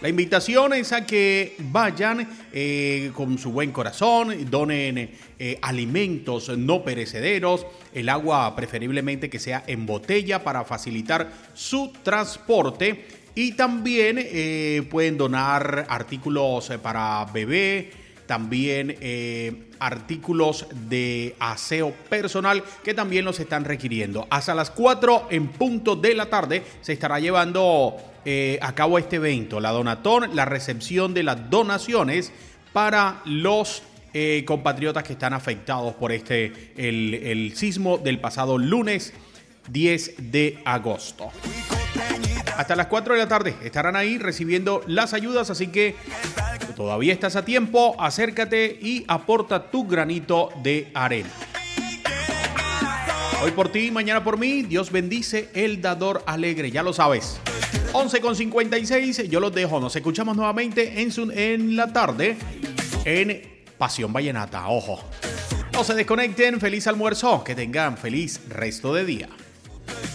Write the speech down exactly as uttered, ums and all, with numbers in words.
La invitación es a que vayan eh, con su buen corazón, donen eh, alimentos no perecederos, el agua preferiblemente que sea en botella para facilitar su transporte, y también eh, pueden donar artículos para bebé, también eh, artículos de aseo personal que también los están requiriendo. Hasta las cuatro en punto de la tarde se estará llevando eh, a cabo este evento, la Donatón, la recepción de las donaciones para los eh, compatriotas que están afectados por este el, el sismo del pasado lunes diez de agosto. Hasta las cuatro de la tarde estarán ahí recibiendo las ayudas, así que todavía estás a tiempo, acércate y aporta tu granito de arena. Hoy por ti, mañana por mí, Dios bendice el dador alegre, ya lo sabes. once con cincuenta y seis, yo los dejo, nos escuchamos nuevamente en, su, en la tarde en Pasión Vallenata, ojo. No se desconecten, feliz almuerzo, que tengan feliz resto de día.